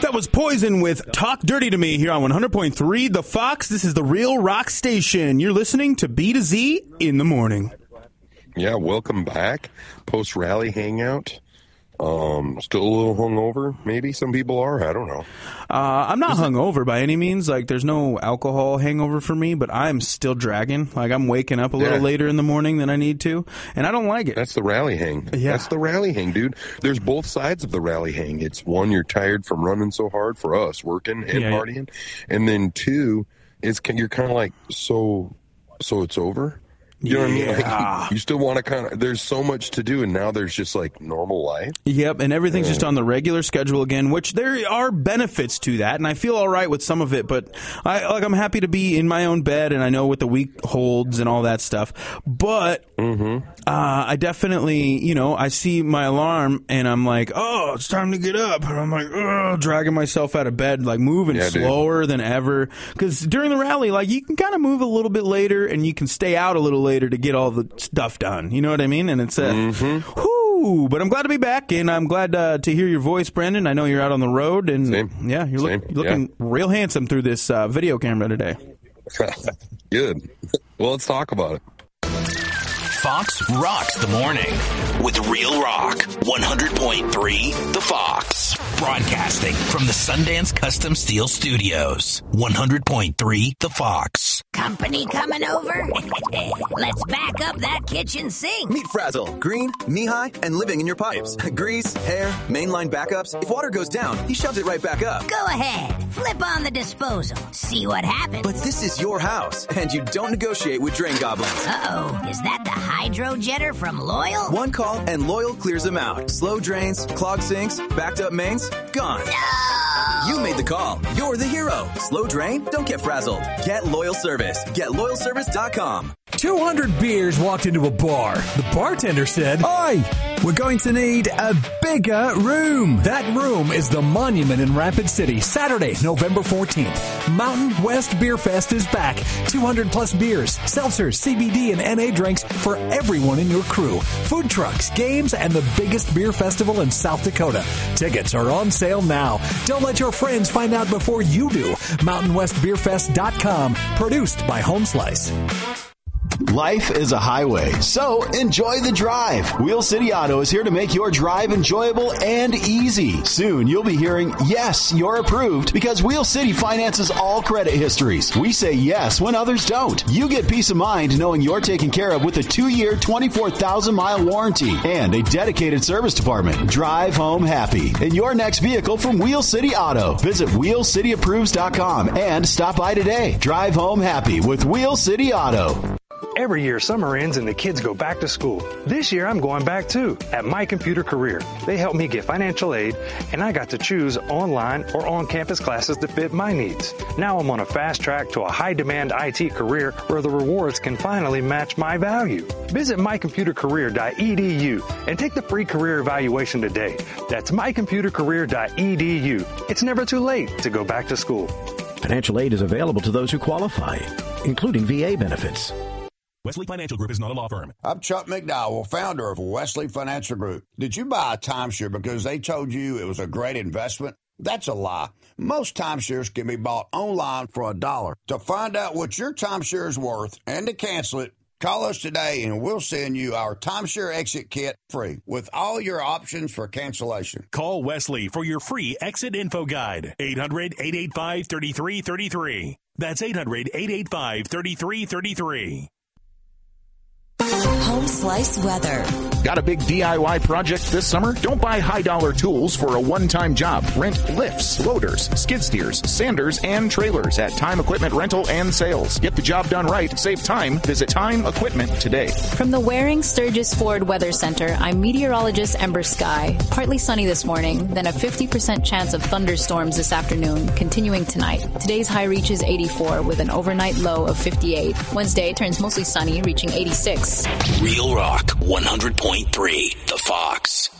That was Poison with Talk Dirty to Me here on 100.3 The Fox. This is the Real Rock Station. You're listening to B to Z in the morning. Yeah, welcome back. Post-rally hangout. Still a little hungover, maybe some people are. I don't know. I'm not hungover by any means. Like, there's no alcohol hangover for me, but I'm still dragging. Like, I'm waking up a little later in the morning than I need to, and I don't like it. That's the rally hang. Yeah. That's the rally hang, dude. There's both sides of the rally hang. It's one, you're tired from running so hard for us, working and partying, and then two, you're kind of like, so it's over. You know what I mean? Like, you still want to kind of, there's so much to do, and now there's just like normal life. Yep, and everything's just on the regular schedule again, which there are benefits to that, and I feel all right with some of it, but I'm happy to be in my own bed, and I know what the week holds and all that stuff. But I definitely, I see my alarm, and I'm like, oh, it's time to get up. And I'm like, dragging myself out of bed, like moving slower than ever. Because during the rally, like, you can kind of move a little bit later, and you can stay out a little later to get all the stuff done. You know what I mean? And it's whoo! But I'm glad to be back, and I'm glad to hear your voice, Brendan. I know you're out on the road, and you're looking real handsome through this video camera today. Good. Well, let's talk about it. Fox rocks the morning with Real Rock 100.3 The Fox. Broadcasting from the Sundance Custom Steel Studios. 100.3 The Fox. Company coming over? Let's back up that kitchen sink. Meet Frazzle. Green, knee-high, and living in your pipes. Grease, hair, mainline backups. If water goes down, he shoves it right back up. Go ahead. Flip on the disposal. See what happens. But this is your house, and you don't negotiate with drain goblins. Uh-oh. Is that the hydro jetter from Loyal? One call, and Loyal clears them out. Slow drains, clogged sinks, backed up mains, gone. No! You made the call. You're the hero. Slow drain? Don't get frazzled. Get Loyal Service. GetLoyalService.com. 200 beers walked into a bar. The bartender said, "Oi, we're going to need a bigger room." That room is the Monument in Rapid City, Saturday, November 14th. Mountain West Beer Fest is back. 200 plus beers, seltzers, CBD, and NA drinks for everyone in your crew. Food trucks, games, and the biggest beer festival in South Dakota. Tickets are on sale now. Don't let your friends find out before you do. MountainWestBeerFest.com. Produced by Home Slice. Life is a highway, so enjoy the drive. Wheel City Auto is here to make your drive enjoyable and easy. Soon you'll be hearing, yes, you're approved, because Wheel City finances all credit histories. We say yes when others don't. You get peace of mind knowing you're taken care of with a 2-year, 24,000-mile warranty and a dedicated service department. Drive home happy in your next vehicle from Wheel City Auto. Visit WheelCityApproves.com and stop by today. Drive home happy with Wheel City Auto. Every year, summer ends and the kids go back to school. This year, I'm going back too, at My Computer Career. They helped me get financial aid, and I got to choose online or on-campus classes that fit my needs. Now I'm on a fast track to a high-demand IT career where the rewards can finally match my value. Visit mycomputercareer.edu and take the free career evaluation today. That's mycomputercareer.edu. It's never too late to go back to school. Financial aid is available to those who qualify, including VA benefits. Wesley Financial Group is not a law firm. I'm Chuck McDowell, founder of Wesley Financial Group. Did you buy a timeshare because they told you it was a great investment? That's a lie. Most timeshares can be bought online for $1. To find out what your timeshare is worth and to cancel it, call us today and we'll send you our timeshare exit kit free with all your options for cancellation. Call Wesley for your free exit info guide. 800-885-3333. That's 800-885-3333. Home Slice weather. Got a big DIY project this summer? Don't buy high-dollar tools for a one-time job. Rent lifts, loaders, skid steers, sanders, and trailers at Time Equipment Rental and Sales. Get the job done right. Save time. Visit Time Equipment today. From the Waring Sturgis Ford Weather Center, I'm meteorologist Ember Sky. Partly sunny this morning, then a 50% chance of thunderstorms this afternoon, continuing tonight. Today's high reaches 84 with an overnight low of 58. Wednesday turns mostly sunny, reaching 86. Real Rock 100.3 The Fox.